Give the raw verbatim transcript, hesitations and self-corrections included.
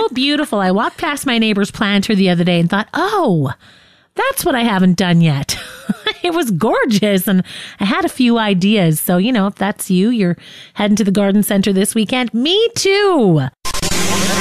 so beautiful. I walked past my neighbor's planter the other day and thought, oh, that's what I haven't done yet. It was gorgeous, and I had a few ideas. So, you know, if that's you, you're heading to the garden center this weekend. Me too.